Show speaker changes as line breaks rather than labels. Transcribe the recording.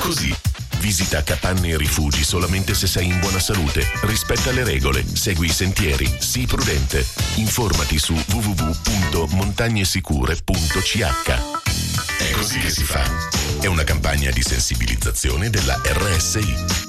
così. Visita capanne e rifugi solamente se sei in buona salute. Rispetta le regole, segui i sentieri, sii prudente. Informati su www.montagnesicure.ch. È così che si fa. È una campagna di sensibilizzazione della RSI.